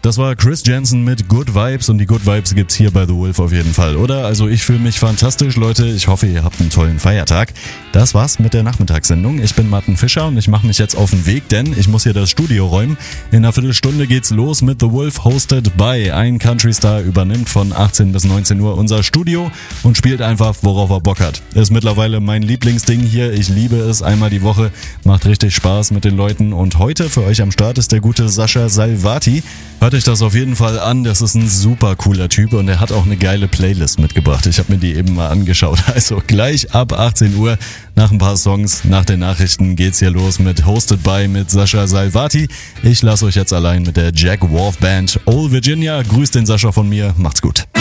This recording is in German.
Das war Chris Jensen mit Good Vibes und die Good Vibes gibt's hier bei The Wolf auf jeden Fall, oder? Also ich fühle mich fantastisch, Leute. Ich hoffe, ihr habt einen tollen Feiertag. Das war's mit der Nachmittagssendung. Ich bin Martin Fischer und ich mache mich jetzt auf den Weg, denn ich muss hier das Studio räumen. In einer Viertelstunde geht's los mit The Wolf hosted by. Ein Country Star übernimmt von 18 bis 19 Uhr unser Studio und spielt einfach, worauf er Bock hat. Ist mittlerweile mein Lieblingsding hier. Ich liebe es einmal die Woche. Macht richtig Spaß mit den Leuten und heute für euch am Start ist der gute Sascha Salvati. Hört euch das auf jeden Fall an, das ist ein super cooler Typ und er hat auch eine geile Playlist mitgebracht. Ich habe mir die eben mal angeschaut. Also gleich ab 18 Uhr, nach ein paar Songs, nach den Nachrichten geht's hier los mit Hosted by mit Sascha Salvati. Ich lasse euch jetzt allein mit der Jack Wolf Band Old Virginia. Grüßt den Sascha von mir, macht's gut.